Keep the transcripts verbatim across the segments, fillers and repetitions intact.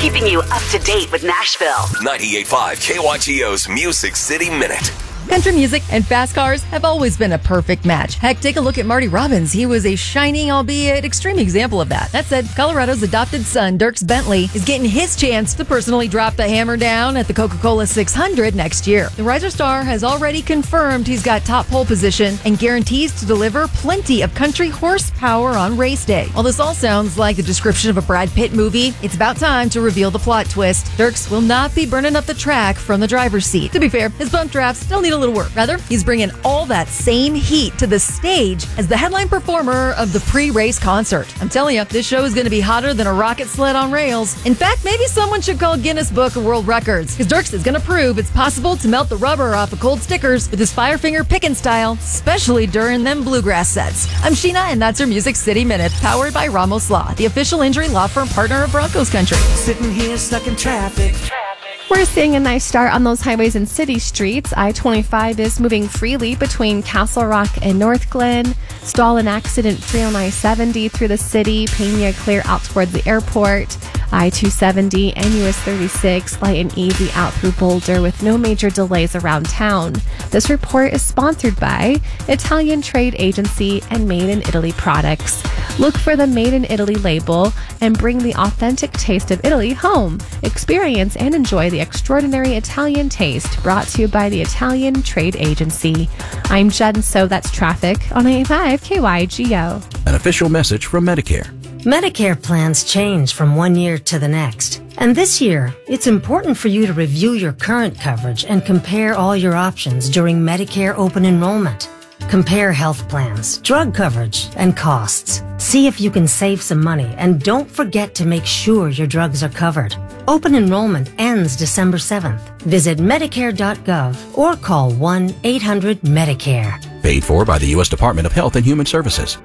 keeping you up to date with Nashville. ninety-eight point five K Y G O's Music City Minute. Country music and fast cars have always been a perfect match. Heck, take a look at Marty Robbins. He was a shining, albeit extreme example of that. That said, Colorado's adopted son, Dierks Bentley, is getting his chance to personally drop the hammer down at the Coca-Cola six hundred next year. The Riser star has already confirmed he's got top pole position and guarantees to deliver plenty of country horsepower on race day. While this all sounds like the description of a Brad Pitt movie, it's about time to reveal the plot twist. Dierks will not be burning up the track from the driver's seat. To be fair, his bump drafts still need a little work. Rather, he's bringing all that same heat to the stage as the headline performer of the pre-race concert. I'm telling you, this show is going to be hotter than a rocket sled on rails. In fact, maybe someone should call Guinness Book of World Records, because Dierks is going to prove it's possible to melt the rubber off of cold stickers with his Firefinger picking style, especially during them bluegrass sets. I'm Sheena, and that's your Music City Minute, powered by Ramos Law, the official injury law firm partner of Broncos Country. Sitting here stuck in traffic. We're seeing a nice start on those highways and city streets. I twenty-five is moving freely between Castle Rock and North Glen. Stall and accident free on I seventy through the city. Pena clear out towards the airport. I two seventy and U S thirty-six light and easy out through Boulder with no major delays around town. This report is sponsored by Italian Trade Agency and Made in Italy products. Look for the Made in Italy label and bring the authentic taste of Italy home. Experience and enjoy the extraordinary Italian taste, brought to you by the Italian Trade Agency. I'm Jen, so that's traffic on ninety-five K Y G O. An official message from Medicare. Medicare plans change from one year to the next. And this year, it's important for you to review your current coverage and compare all your options during Medicare open enrollment. Compare health plans, drug coverage, and costs. See if you can save some money, and don't forget to make sure your drugs are covered. Open enrollment ends December seventh. Visit Medicare dot gov or call one eight hundred Medicare. Paid for by the U S Department of Health and Human Services.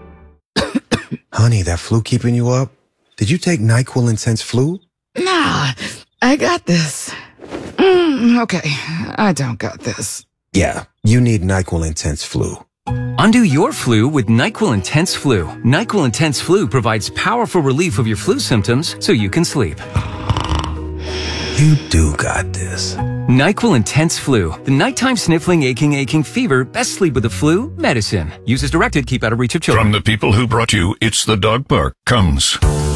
Honey, that flu keeping you up? Did you take NyQuil Intense Flu? Nah, I got this. Mm, okay, I don't got this. Yeah, you need NyQuil Intense Flu. Undo your flu with NyQuil Intense Flu. NyQuil Intense Flu provides powerful relief of your flu symptoms so you can sleep. You do got this. NyQuil Intense Flu. The nighttime sniffling, aching, aching fever. Best sleep with the flu medicine. Use as directed. Keep out of reach of children. From the people who brought you It's the Dog Park comes